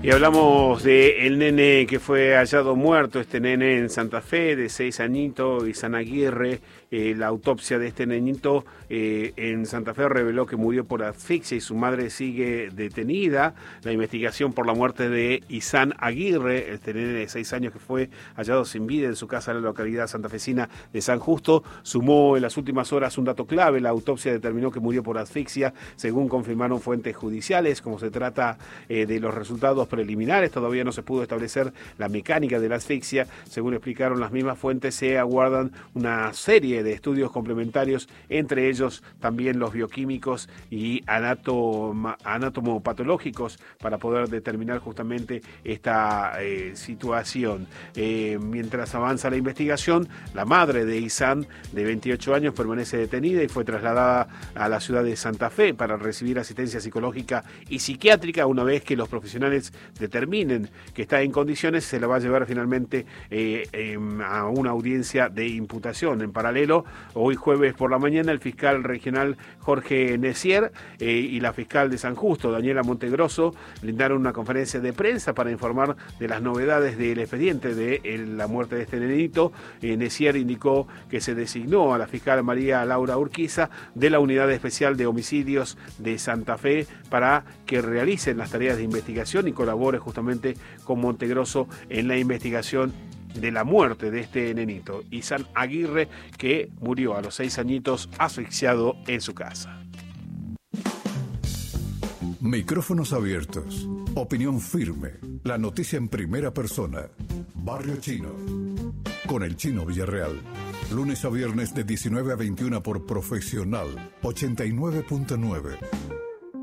Y hablamos de el nene que fue hallado muerto, este nene en Santa Fe, de 6 añitos, Izan Aguirre. La autopsia de este niñito en Santa Fe reveló que murió por asfixia y su madre sigue detenida. La investigación por la muerte de Izan Aguirre, este nene de 6 años que fue hallado sin vida en su casa en la localidad santafesina de San Justo, sumó en las últimas horas un dato clave. La autopsia determinó que murió por asfixia, según confirmaron fuentes judiciales. Como se trata de los resultados preliminares, todavía no se pudo establecer la mecánica de la asfixia. Según explicaron las mismas fuentes, se aguardan una serie de estudios complementarios, entre ellos también los bioquímicos y anatomopatológicos, para poder determinar justamente esta situación. Mientras avanza la investigación, la madre de Izan, de 28 años, permanece detenida y fue trasladada a la ciudad de Santa Fe para recibir asistencia psicológica y psiquiátrica. Una vez que los profesionales determinen que está en condiciones, se la va a llevar finalmente a una audiencia de imputación. En paralelo, hoy jueves por la mañana, el fiscal regional Jorge Necier y la fiscal de San Justo, Daniela Montegrosso, brindaron una conferencia de prensa para informar de las novedades del expediente de la muerte de este nenito. Necier indicó que se designó a la fiscal María Laura Urquiza de la Unidad Especial de Homicidios de Santa Fe para que realicen las tareas de investigación y colabore justamente con Montegrosso en la investigación de la muerte de este nenito, Izan Aguirre, que murió a los 6 añitos asfixiado en su casa. Micrófonos abiertos, opinión firme, la noticia en primera persona. Barrio Chino, con el Chino Villarreal. Lunes a viernes de 19 a 21 por Profesional 89.9.